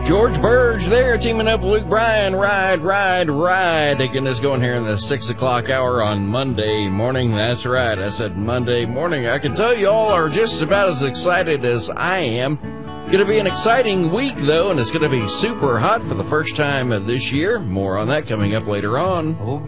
George Burge there, teaming up with Luke Bryan. Ride. Getting us going here in the 6 o'clock hour on Monday morning. That's right, I said Monday morning. I can tell you all are just about as excited as I am. Going to be an exciting week, though, and it's going to be super hot for the first time of this year. More on that coming up later on.